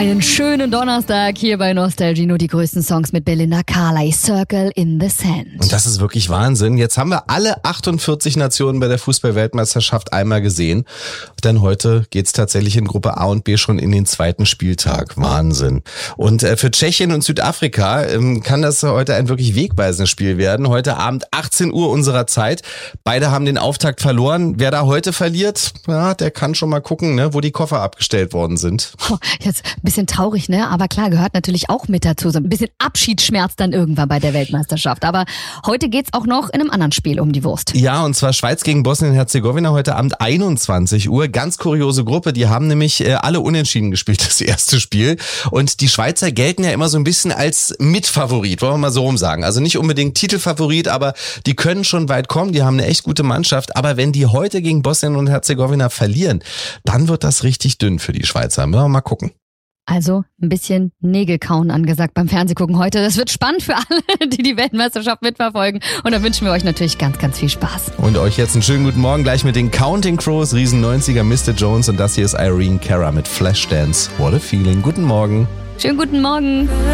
Einen schönen Donnerstag hier bei Nostalgie. Nur die größten Songs mit Belinda Carlisle, Circle in the Sand. Und das ist wirklich Wahnsinn. Jetzt haben wir alle 48 Nationen bei der Fußball-Weltmeisterschaft einmal gesehen. Denn heute geht's tatsächlich in Gruppe A und B schon in den zweiten Spieltag. Wahnsinn. Und für Tschechien und Südafrika kann das heute ein wirklich wegweisendes Spiel werden. Heute Abend 18 Uhr unserer Zeit. Beide haben den Auftakt verloren. Wer da heute verliert, ja, der kann schon mal gucken, ne, wo die Koffer abgestellt worden sind. Jetzt ein bisschen traurig, ne? Aber klar, gehört natürlich auch mit dazu. So ein bisschen Abschiedsschmerz dann irgendwann bei der Weltmeisterschaft. Aber heute geht's auch noch in einem anderen Spiel um die Wurst. Ja, und zwar Schweiz gegen Bosnien-Herzegowina heute Abend 21 Uhr. Ganz kuriose Gruppe. Die haben nämlich alle unentschieden gespielt, das erste Spiel. Und die Schweizer gelten ja immer so ein bisschen als Mitfavorit, wollen wir mal so rum sagen. Also nicht unbedingt Titelfavorit, aber die können schon weit kommen. Die haben eine echt gute Mannschaft. Aber wenn die heute gegen Bosnien und Herzegowina verlieren, dann wird das richtig dünn für die Schweizer. Müssen wir mal gucken. Also ein bisschen Nägelkauen angesagt beim Fernsehgucken heute. Das wird spannend für alle, die die Weltmeisterschaft mitverfolgen. Und da wünschen wir euch natürlich ganz, ganz viel Spaß. Und euch jetzt einen schönen guten Morgen gleich mit den Counting Crows, Riesen 90er, Mr. Jones. Und das hier ist Irene Cara mit Flashdance. What a feeling. Guten Morgen. Schönen guten Morgen.